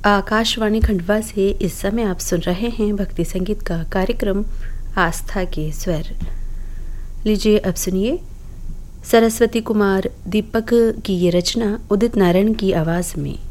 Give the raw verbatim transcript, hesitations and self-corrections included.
आकाशवाणी खंडवा से इस समय आप सुन रहे हैं भक्ति संगीत का कार्यक्रम आस्था के स्वर। लीजिए अब सुनिए सरस्वती कुमार दीपक की ये रचना उदित नारायण की आवाज़ में।